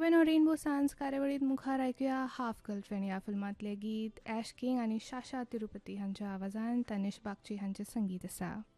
हांवें रेनबो सान्स कार्यावळींत मुखार ऐकूया हाफ गर्लफ्रेंड ह्या फिल्मांतलें गीत ॲश किंग आनी शाशा तिरुपती हांच्या आवाजान तनिष बागची हांचें संगीत आसा.